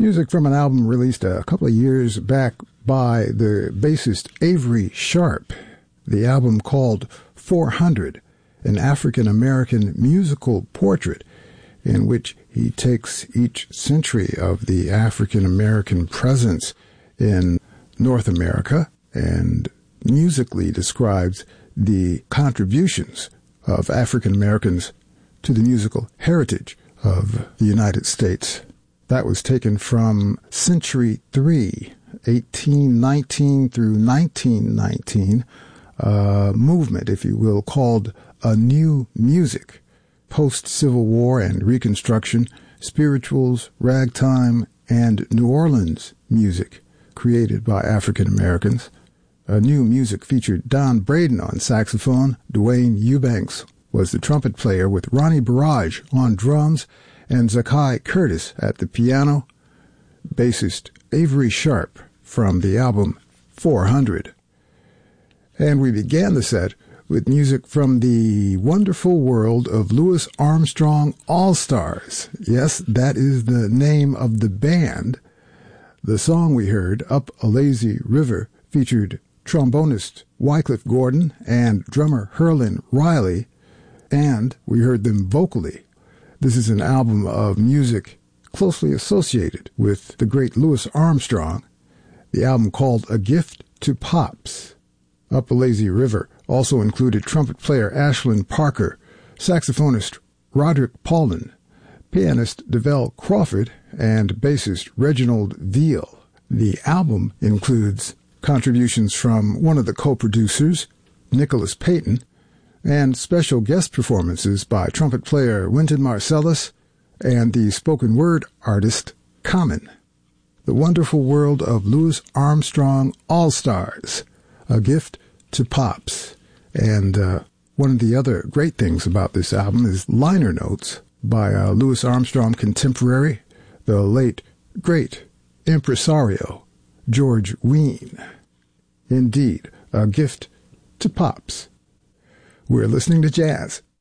Music from an album released a couple of years back by the bassist Avery Sharp. The album called 400, an African-American musical portrait in which he takes each century of the African-American presence in North America and musically describes the contributions of African Americans to the musical heritage of the United States. That was taken from Century 3, 1819 through 1919, a movement, if you will, called A New Music, post-Civil War and Reconstruction, spirituals, ragtime, and New Orleans music created by African Americans. A New Music featured Don Braden on saxophone, Dwayne Eubanks was the trumpet player with Ronnie Barrage on drums, and Zakai Curtis at the piano, bassist Avery Sharp from the album 400. And we began the set with music from the wonderful world of Louis Armstrong All-Stars. Yes, that is the name of the band. The song we heard, Up a Lazy River, featured trombonist Wycliffe Gordon and drummer Herlin Riley, and we heard them vocally. This is an album of music closely associated with the great Louis Armstrong, the album called A Gift to Pops. Up a Lazy River also included trumpet player Ashlyn Parker, saxophonist Roderick Paulin, pianist DeVell Crawford, and bassist Reginald Veal. The album includes contributions from one of the co-producers, Nicholas Payton, and special guest performances by trumpet player Wynton Marsalis and the spoken word artist Common. The wonderful world of Louis Armstrong All-Stars, A Gift to Pops. And one of the other great things about this album is liner notes by Louis Armstrong contemporary, the late, great impresario, George Wein. Indeed, A Gift to Pops. We're listening to jazz